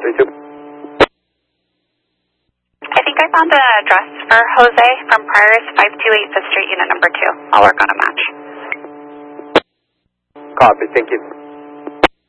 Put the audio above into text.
32. I think I found an address for Jose from Prioris, 528 5th Street, unit number 2. I'll work on a match. Copy, thank you.